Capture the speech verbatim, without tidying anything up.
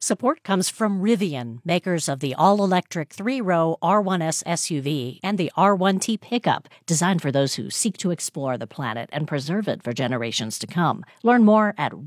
Support comes from Rivian, makers of the all-electric three-row R one S S U V and the R one T pickup, designed for those who seek to explore the planet and preserve it for generations to come. Learn more at